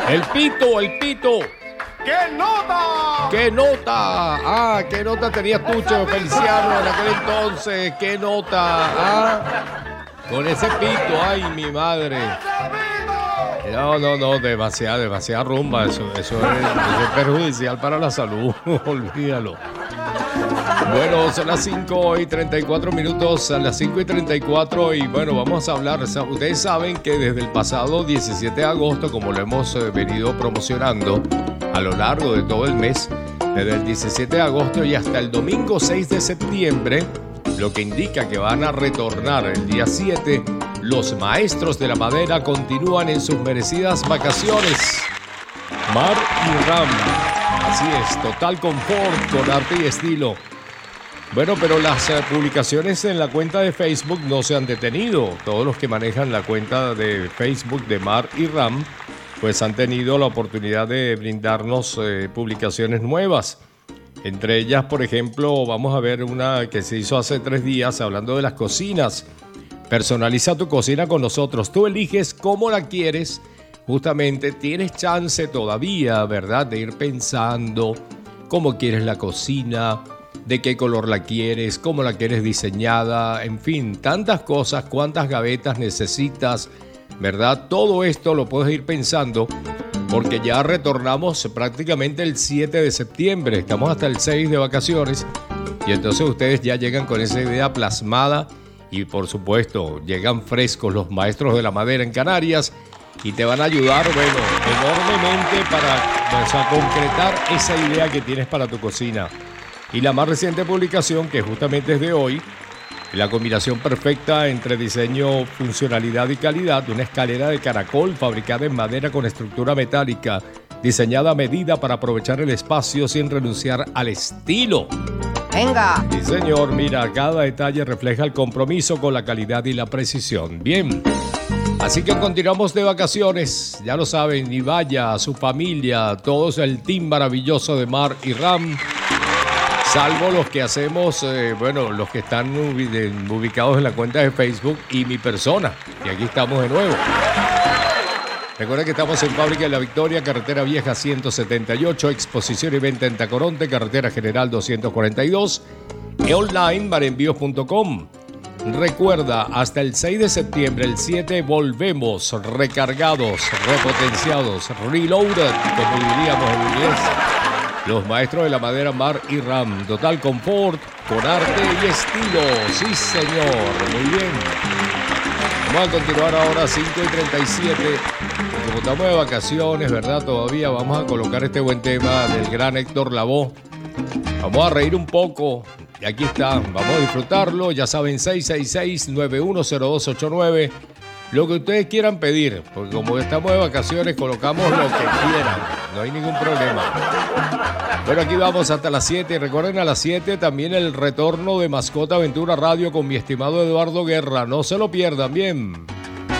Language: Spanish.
El pito, el pito. ¡Qué nota! ¿Qué nota? Ah, ¿qué nota tenías tú, Cheo Feliciano, en aquel entonces? ¿Qué nota? Ah, con ese pito, ay, mi madre. No, demasiada rumba. Eso es perjudicial para la salud. Olvídalo. Bueno, son las 5:34, a las 5:34 y bueno, vamos a hablar. Ustedes saben que desde el pasado 17 de agosto, como lo hemos venido promocionando a lo largo de todo el mes, desde el 17 de agosto y hasta el domingo 6 de septiembre, lo que indica que van a retornar el día 7, los maestros de la madera continúan en sus merecidas vacaciones. Mar y Ram, así es, total confort con arte y estilo. Bueno, pero las publicaciones en la cuenta de Facebook no se han detenido. Todos los que manejan la cuenta de Facebook de Mar y Ram, pues han tenido la oportunidad de brindarnos publicaciones nuevas. Entre ellas, por ejemplo, vamos a ver una que se hizo hace 3 días hablando de las cocinas. Personaliza tu cocina con nosotros. Tú eliges cómo la quieres. Justamente tienes chance todavía, ¿verdad?, de ir pensando cómo quieres la cocina, de qué color la quieres, cómo la quieres diseñada, en fin, tantas cosas, cuántas gavetas necesitas, ¿verdad? Todo esto lo puedes ir pensando porque ya retornamos prácticamente el 7 de septiembre, estamos hasta el 6 de vacaciones y entonces ustedes ya llegan con esa idea plasmada y por supuesto llegan frescos los maestros de la madera en Canarias y te van a ayudar, bueno, enormemente para concretar esa idea que tienes para tu cocina. Y la más reciente publicación, que justamente es de hoy, la combinación perfecta entre diseño, funcionalidad y calidad, una escalera de caracol fabricada en madera con estructura metálica, diseñada a medida para aprovechar el espacio sin renunciar al estilo. ¡Venga! Sí, señor, mira, cada detalle refleja el compromiso con la calidad y la precisión. Bien, así que continuamos de vacaciones, ya lo saben, y vaya a su familia, todos el team maravilloso de Mar y Ram. Salvo los que hacemos, los que están ubicados en la cuenta de Facebook y mi persona. Y aquí estamos de nuevo. Recuerda que estamos en Fábrica de la Victoria, Carretera Vieja 178, exposición y venta en Tacoronte, Carretera General 242, y online marenvíos.com. Recuerda, hasta el 6 de septiembre, el 7, volvemos recargados, repotenciados, reloaded, como diríamos en inglés. Los maestros de la madera Mar y Ram, total confort, con arte y estilo. Sí, señor, muy bien. Vamos a continuar ahora 5:37. Como estamos de vacaciones, ¿verdad? Todavía vamos a colocar este buen tema del gran Héctor Lavoe. Vamos a reír un poco. Y aquí está, vamos a disfrutarlo. Ya saben, 666-910289. Lo que ustedes quieran pedir, porque como estamos de vacaciones, colocamos lo que quieran. No hay ningún problema. Bueno, aquí vamos hasta las 7. Recuerden, a las 7 también el retorno de Mascota Aventura Radio con mi estimado Eduardo Guerra. No se lo pierdan, bien.